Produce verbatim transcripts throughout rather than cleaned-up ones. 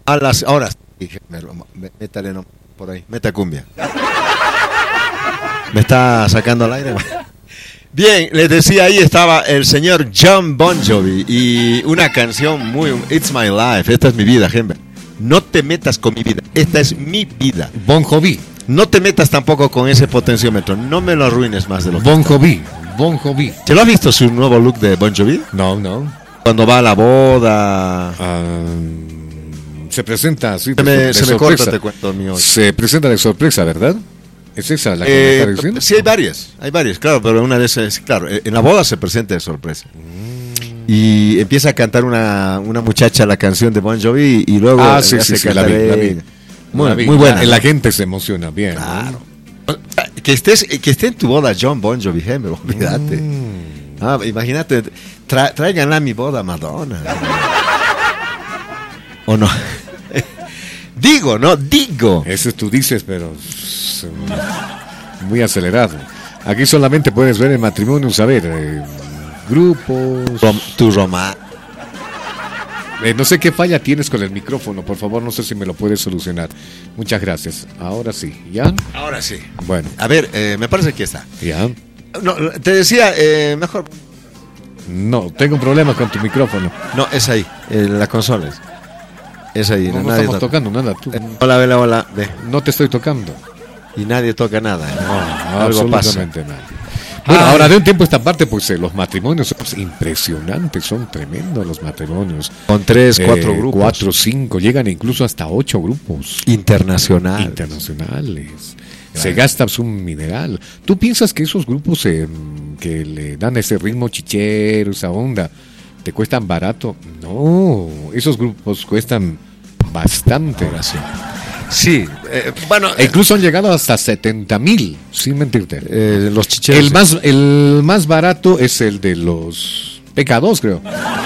A las, ahora sí, métale no, por ahí, meta cumbia. Me está sacando al aire. Bien, les decía, ahí estaba el señor Jon Bon Jovi y una canción muy... It's my life, esta es mi vida, Gember. No te metas con mi vida, esta es mi vida. Bon Jovi. No te metas tampoco con ese potenciómetro, no me lo arruines más de lo que Bon está. Jovi, Bon Jovi. ¿Se lo has visto su nuevo look de Bon Jovi? No, no. Cuando va a la boda... Uh, se presenta así. Se me, de se me sorpresa. corta, te cuento, mío. Se presenta de sorpresa, ¿verdad? ¿Es esa la que Eh, me está diciendo? sí, hay varias, hay varias, claro, pero una de esas, claro, en la boda se presenta de sorpresa. Mm. Y empieza a cantar una, una muchacha la canción de Bon Jovi y, y luego Ah, sí, hace sí, sí, la vi, la vi. Muy, La vi. muy buena. La, la gente se emociona bien. Claro. ¿No? Que estés, que esté en tu boda Jon Bon Jovi, Gember, olvídate. Mm. Ah, imagínate, tra, tráiganla a mi boda Madonna. ¿O no? Digo, no, digo. Eso tú dices, pero es muy acelerado. Aquí solamente puedes ver el matrimonio, saber, eh, grupos. Rom, tu Roma. Eh, no sé qué falla tienes con el micrófono, por favor, no sé si me lo puedes solucionar. Muchas gracias. Ahora sí, ¿ya? Ahora sí. Bueno. A ver, eh, me parece que está. ¿Ya? No, te decía, eh, mejor. No, tengo un problema con tu micrófono. No, es ahí, eh, la consola es. Es ahí, no, no nadie estamos toca. tocando nada. Tú. Eh, hola, hola, hola. Ve. No te estoy tocando. Y nadie toca nada. ¿eh? No, no, algo pasa. absolutamente nada. Bueno, Ay. ahora de un tiempo a esta parte, pues eh, los matrimonios son pues, impresionantes, son tremendos los matrimonios. Con tres, Eh, cuatro grupos. Cuatro, cinco, llegan incluso hasta ocho grupos. Internacional. Internacionales. Claro. Se gasta pues, un mineral. ¿Tú piensas que esos grupos eh, que le dan ese ritmo chichero, esa onda, te cuestan barato? No, esos grupos cuestan bastante. Ahora sí. Sí, eh, bueno. E incluso han llegado hasta setenta mil, sin mentirte. Eh, los chicheros. El más, el más barato es el de los P K dos, creo.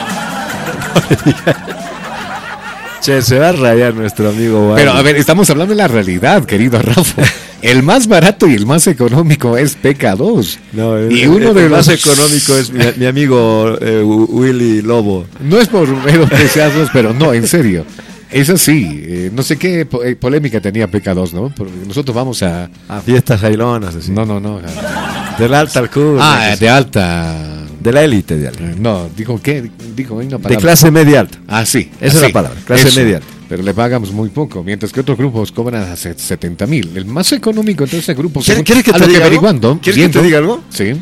Che, se va a rayar nuestro amigo. Wally. Pero a ver, estamos hablando de la realidad, querido Rafa. El más barato y el más económico es P K dos. No, el, y uno el, de el los más económico es mi, mi amigo eh, Willy Lobo. No es por menospreciarlos, pero no, en serio. Es así. Eh, no sé qué po- eh, polémica tenía P K dos, ¿no? Porque nosotros vamos a... A fiestas jailonas, así. No, no, no. a- Del alta alcurnia. Ah, de alta... De la élite de alta. Eh, No, dijo ¿qué? Dijo una De palabra. clase media alta. Ah, sí. Esa es así, la palabra, clase eso. media alta. Pero le pagamos muy poco, mientras que otros grupos cobran a setenta mil. El más económico entre ese grupo... ¿Quieres, según- ¿quieres que a te lo diga algo? averiguando, ¿Quieres viendo- que te diga algo? Sí.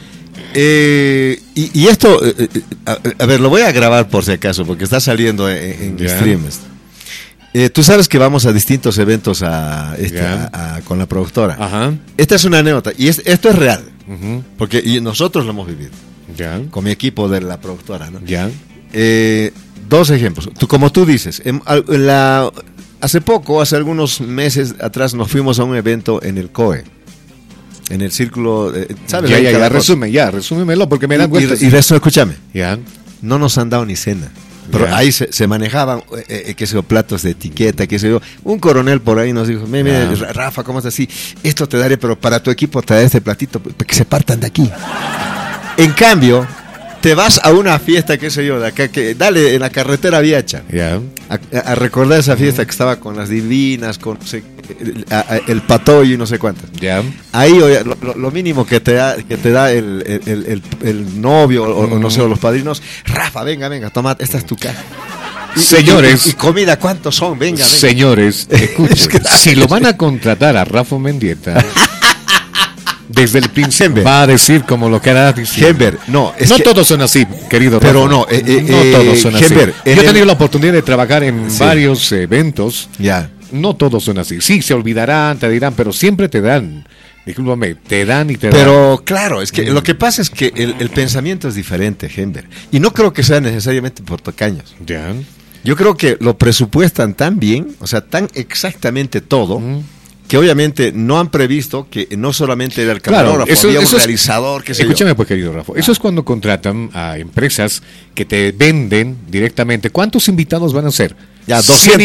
Eh, y, y esto, eh, eh, a, a ver, lo voy a grabar por si acaso, porque está saliendo en, en Ya. streams. Eh, tú sabes que vamos a distintos eventos a, este, Ya. a- a- con la productora. Ajá. Esta es una anécdota, y es- esto es real, Ujú. porque y nosotros lo hemos vivido, Ya. con mi equipo de la productora, ¿no? Ya. Eh, dos ejemplos. Tú, como tú dices, en, al- en la, hace poco, hace algunos meses atrás, nos fuimos a un evento en el C O E, en el círculo, eh, ¿sabes? Ya, Ahí ya, ya, cada cosa. resume, ya, resúmemelo porque me dan Y, vueltas. y, y resto, escúchame, Ya. no nos han dado ni cena. Pero Ya. ahí se, se manejaban, eh, eh, qué sé yo, platos de etiqueta, qué sé yo. Un coronel por ahí nos dijo, mire, mire, Ya. Rafa, ¿cómo estás así? Esto te daré, pero para tu equipo te daré este platito, para que se partan de aquí. En cambio, te vas a una fiesta, qué sé yo, de acá, que dale, en la carretera Viacha, Ya. a, a recordar esa fiesta que estaba con las divinas, con no sé, el, a- a- el patoyo y no sé cuántas. Ya. Ahí oye, lo, lo- lo mínimo que te da, que te da el, el, el- el- el novio o, o no sé, o los padrinos, Rafa, venga, venga, toma, esta es tu casa. Y- Señores. Y, y comida, ¿cuántos son? Venga, venga. Señores, escuchen, Es que- si lo van a contratar a Rafa Mendieta, desde el principio Gember. va a decir como lo que hará diciendo. Gember, no, es no que- todos son así, querido Pero Rafa. no, eh, eh, no eh, todos son Gember, así. en Yo he el- tenido la oportunidad de trabajar en Sí. varios eventos. Ya. No todos son así. Sí, se olvidarán, te dirán, pero siempre te dan. Discúlpame, te dan y te dan. Pero claro, es que lo que pasa es que el, el pensamiento es diferente, Gember. Y no creo que sea necesariamente por tacaños. Ya. Yo creo que lo presupuestan tan bien, o sea, tan exactamente todo, Mm. que obviamente no han previsto que no solamente era el Claro, camarógrafo, eso- había un eso es- realizador, qué sé yo. Escúchame pues, querido Rafa. Eso es cuando contratan a empresas que te venden directamente. ¿Cuántos invitados van a ser? Ya, cien doscientos